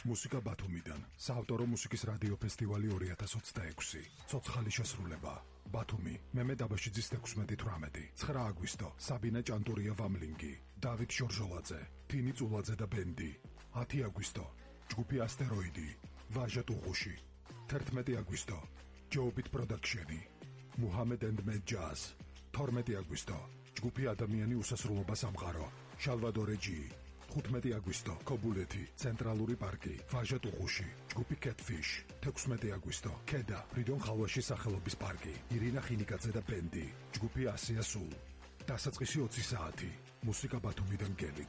მუსიკა ბათუმიდან. საავტორო მუსიკის რადიო ფესტივალი 2026. ცოცხალი შესრულება. ბათუმი, მემე დაბაშიძის 16-18. 9 აგვისტო. საბინა ჭანტურია ვამლინგი, დავით ჟორჟოლაძე, თინი წულაძე და ბენდი. 10 აგვისტო. ჯგუფი ასტეროიდი, ვაჟა ტუღუში. 11 აგვისტო. ჯოუბით პროდაქშენი, მუჰამედ ენდ მედ ჯაზ. 12 აგვისტო. ჯგუფი ადამიანი უსასრულობა სამყარო, შალვადო რეჯი. 15 აგვისტო, ქობულეთი, ცენტრალური პარკი, ვაჟა ტუღუში, ჯგუფი კეტფიშ. 16 აგვისტო, ქედა, ფრიდონ ხალვაში სახელობის პარკი, ირინა ხინიკაძე და ბენდი, ჯგუფი ასია სულ. დასაწყისი 20 საათი, მუსიკა ბათუმიდან გელით.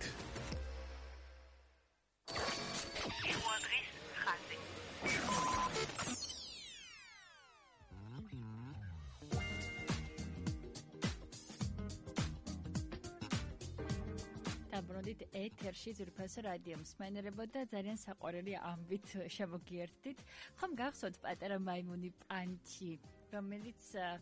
შუადღის ხაზი. დაბრუნდით ეთერში ძვირფასო რადიო მსმენელებო და ძალიან საყვარელი ამბით შემოგიერთდით. ხომ გახსოვთ პატარა მაიმუნი პანჩი, რომელიც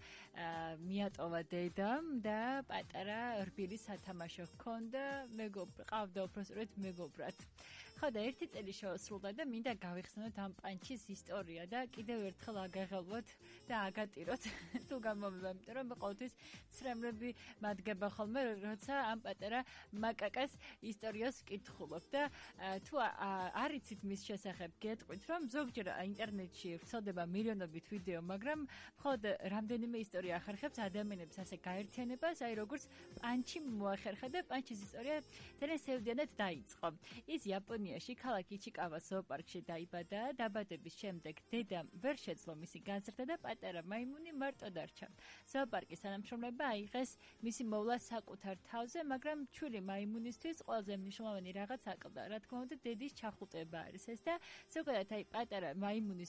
მიატოვა დედამ და პატარა რბილი სათამაშო ჰქონდა, ყავდა უпроსტად მეგობრად. ხო და ერთი წელი შეუსრულდა და მინდა გავიხსენოთ ამ პანჩის ისტორია და კიდევ ერთხელ აგაღელვოთ და აგატიროთ თუ გამომივა, იმიტომ რომ ყოველთვის ცრემლები მადგება ხოლმე, როცა ამ პატარა მაკაკას ისტორიას ვკითხულობ და თუ არ იცით მის შესახებ, გეტყვით რომ ზოგჯერ ინტერნეტში ვრცელდება მილიონობით ვიდეო, მაგრამ მხოლოდ რამდენიმე ისტორია ახერხებს ადამიანებს ასე გაერთიანებას, აი როგორც პანჩი მოახერხა და პანჩის ისტორია ძალიან სევდიანად დაიწყო. ის იაპონიაში ქალაქ იჩიკავას ზოოპარკში დაიბადა, დაბადების შემდეგ დედამ ვერ შეძლო მისი გაზრდა და პატარა მაიმუნი მარტო დარჩა. ზოოპარკის თანამშრომლება აიღეს მისი მოვლა საკუთარ თავზე, მაგრამ ჩვილი მაიმუნისთვის ყველაზე მნიშვნელოვანი რაღაც აკლდა. რა თქმა უნდა, დედის ჩახუტება არის ეს და ზოგადად აი პატარა მაიმუნის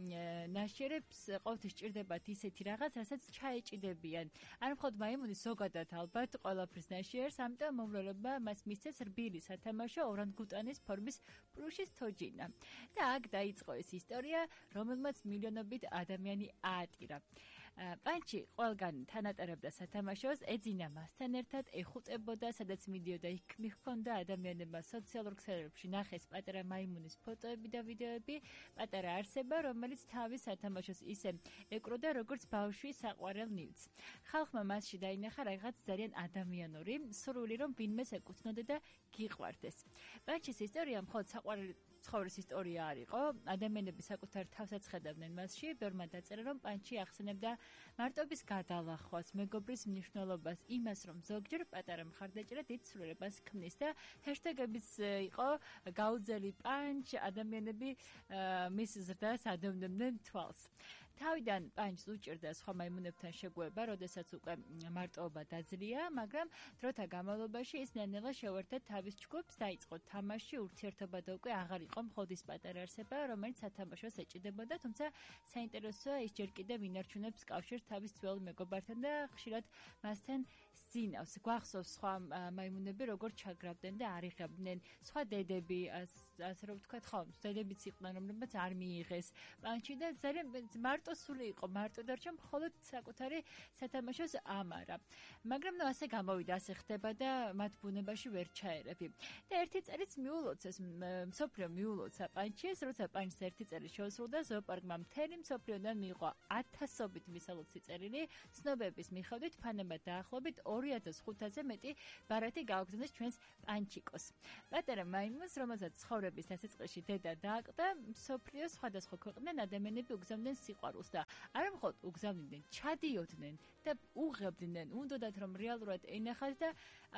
ნაშიერებს ყოველთვის ჭირდებათ ისეთი რაღაც, რასაც ჩაეჭიდებიან. არ მხოლოდ მაიმუნის, ზოგადად ალბათ ყველაფრის ნაშიერს, ამიტომ მომვლელობა მას მისცეს რბილი სათამაშო ორანგუტანის ფორმის პლუშის თოჯინა. და აქ დაიწყო ეს ისტორია, რომელმაც მილიონობით ადამიანი აატირა. პანჩი ყველგან თანატარებდა სათამაშოს, ეძინა მასთან ერთად, ეხუტებოდა, სადაც მიდიოდა იქ მიჰქონდა ადამიანებმა სოციალურ ქსელებში ნახეს პატარა მაიმუნის ფოტოები და ვიდეოები, პატარა არსება, რომელიც თავის სათამაშოს ისე ეკროდა, როგორც ბავშვი საყვარელ ნივთს. ხალხმა მასში დაინახა რაღაც ძალიან ადამიანური, სურვილი რომ ვინმეს ეკუთვნოდა და გიყვარდეს. პანჩის ისტორია მხოლოდ საყვარელი ცხოვრების ისტორია არ იყო, ადამიანები საკუთარ თავსაც ხედავდნენ მასში, ბევრმა დაწერა რომ პანჩი ახსენებდა მარტობის გადალახვას, მეგობრის მნიშვნელობას, იმას რომ ზოგჯერ პატარა მხარდაჭერა დიდ ცვლილებას ქმნის და ჰეშტეგებიც იყო გაუძელი პანჩ, ადამიანები მის ზრდას ადევნებდნენ თვალს. თავიდან პანჩს უჭირდა სხვა მაიმუნებთან შეგუება, როდესაც უკვე მარტოობა დაძლია, მაგრამ დროთა განმავლობაში ის ნელ-ნელა შეუერთდა თავის ჯგუფს, დაიწყო თამაში, ურთიერთობა და უკვე აღარ იყო მხოლოდ ის პატარა არსება, რომელიც სათამაშოს ეჭიდებოდა, თუმცა საინტერესოა ის ჯერ კიდევ ინარჩუნებს კავშირს თავის ძველ მეგობართან და ხშირად მასთან სძინავს. გვახსოვს სხვა მაიმუნები როგორ ჩაგრავდნენ და არიღებდნენ, სხვა დედები, ასე რომ ვთქვათ, ხო, დედებიც იყვნენ, რომლებიც არ მიიღეს პანჩი და ძალიან მარტო სული იყო, მარტო დარჩა, მხოლოდ საკუთარი სათამაშოს ამარა. მაგრამ ასე გამოვიდა, ასე ხდება და მათ ბუნებაში ვერ ჩაერები. და ერთი წელიც მიულოცეს მსოფლიო მიულოცა პანჩის, როცა პანჩს ერთი წელი შეუსრულდა, ზოოპარკმა მთელი მსოფლიოდან მიიღო 1000-ობით მისალოცი წერილი, ცნობების მიხედვით ფანება დაახლოებით 2500-ზე მეტი ბარათი გააგზავნეს ჩვენს პანჩიკოს. პატარა მაიმუნს, რომელსაც ცხოვრების დასაწყისში დედა დააკლდა, მსოფლიოს სხვადასხვა ქვეყნიდან ადამიანები უგზავნდნენ სიყვარულს და არა მხოლოდ უგზავნიდნენ, ჩადიოდნენ და უღებდნენ, უნდათ რომ რეალურად ენახათ და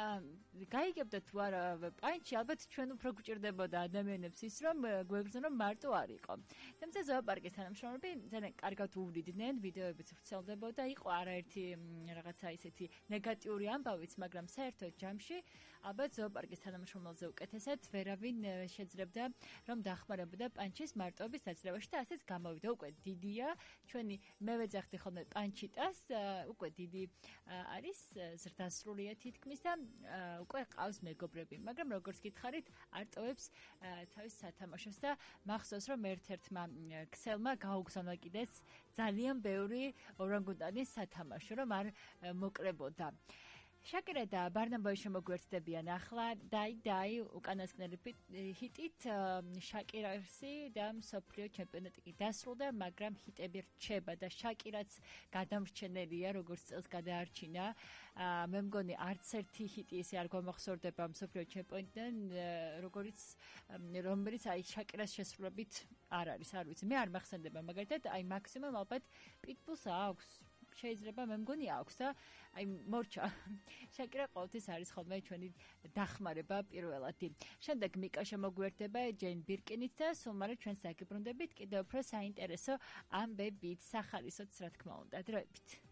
გაიგებდათ თუ არა პანჩი, ალბათ ჩვენ უფრო გვჭირდებოდა ადამიანებს ის რომ გვეგრძნო რომ მარტო არ იყო. თუმცა ზოოპარკის თანამშრომლები ძალიან კარგად uvliდნენ, ვიდეოებიც ვრცელდებოდა, იყო არაერთი რაღაცა ისეთი ნეგატიური ამბავიც, მაგრამ საერთოდ ჯამში ალბათ ზოოპარკის თანამშრომელზე უკეთესად ვერავინ შეძლებდა რომ დახმარებოდა პანჩის მარტოობის დაძლევაში და ასეც გამოვიდა. უკვე დიდია, ჩვენი მე ვეძახდი ხოლმე პანჩიტას, უკვე დიდი არის, ზრდასრულია თითქმის და უკვე ყავს მეგობრები, მაგრამ როგორც გითხარით, არტოვებს თავის სათამაშოს და მახსოვს რომ ერთ-ერთმა ქსელმა გაუგზავნა კიდეც ძალიან ბევრი ორანგუტანის სათამაშო, რომ არ მოკლებოდა. შაკირა და ბარნაბოი შემოგვერთდებიან ახლა დაი უკანასკნელი ჰიტით შაკირასი და მსოფლიო ჩემპიონატი კი დასრულდა, მაგრამ ჰიტები რჩება და შაკირაც გადამრჩენელია, როგორც წელს გადაარჩინა. მე მგონი არც ერთი ჰიტი ისე არ გამოხსოვდება მსოფლიო ჩემპიონატიდან, რომელიც აი შაკირას შესრულებით არ არის, არ ვიცი. მე არ მახსენდება მაგალითად, აი მაქსიმუმ ალბათ პიტბულს აქვს. შეიძლება მე მგონი აქვს და აი მორჩა შაკირა ყოველთვის არის ხოლმე ჩვენი დახმარება პირველადი. შემდეგ მიკა შემოგვერთდება ჯეინ ბირკინით და სულ ჩვენ საგიბრუნდებით კიდევ უფრო საინტერესო ამბებით, სახალისოც რა თქმა უნდა. დროებით.